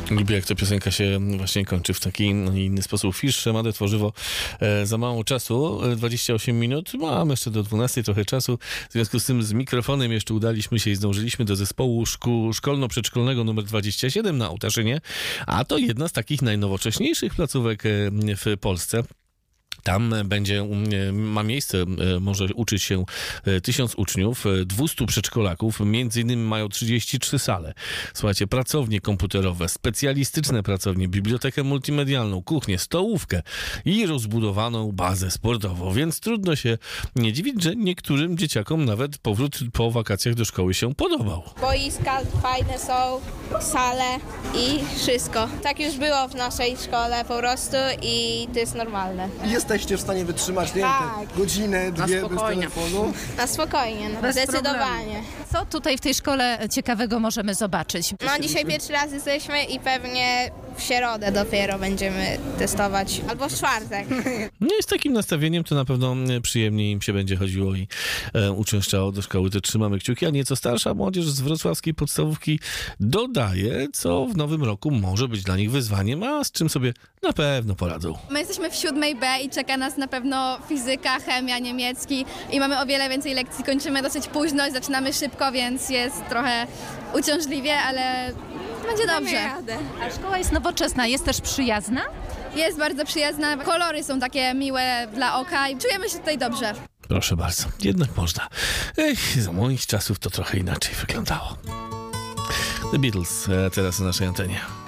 Lubię, jak ta piosenka się właśnie kończy w taki inny sposób. Fisz, Szemadę, Tworzywo, za mało czasu, 28 minut. Mamy jeszcze do 12 trochę czasu. W związku z tym z mikrofonem jeszcze udaliśmy się i zdążyliśmy do zespołu szkolno-przedszkolnego numer 27 na Ołtaszynie, a to jedna z takich najnowocześniejszych placówek w Polsce. Tam ma miejsce, może uczyć się 1000 uczniów, 200 przedszkolaków, między innymi mają 33 sale. Słuchajcie, pracownie komputerowe, specjalistyczne pracownie, bibliotekę multimedialną, kuchnię, stołówkę i rozbudowaną bazę sportową, więc trudno się nie dziwić, że niektórym dzieciakom nawet powrót po wakacjach do szkoły się podobał. Boiska fajne są, sale i wszystko. Tak już było w naszej szkole po prostu i to jest normalne. Jesteście w stanie wytrzymać, nie wiem, Tak. te godzinę, dwie bez telefonu? Na spokojnie, no, Bez zdecydowanie. Co tutaj w tej szkole ciekawego możemy zobaczyć? No dzisiaj pierwszy raz jesteśmy i pewnie w środę dopiero będziemy testować, albo w czwartek. No i z takim nastawieniem to na pewno przyjemniej im się będzie chodziło i uczęszczało do szkoły. To trzymamy kciuki, a nieco starsza młodzież z wrocławskiej podstawówki dodaje, co w nowym roku może być dla nich wyzwaniem, a z czym sobie na pewno poradzą. My jesteśmy w 7 B i czeka nas na pewno fizyka, chemia, niemiecki i mamy o wiele więcej lekcji. Kończymy dosyć późno i zaczynamy szybko, więc jest trochę uciążliwie, ale będzie dobrze. A szkoła jest nowoczesna, jest też przyjazna? Jest bardzo przyjazna, kolory są takie miłe dla oka i czujemy się tutaj dobrze. Proszę bardzo, jednak można. Za moich czasów to trochę inaczej wyglądało. The Beatles teraz na naszej antenie.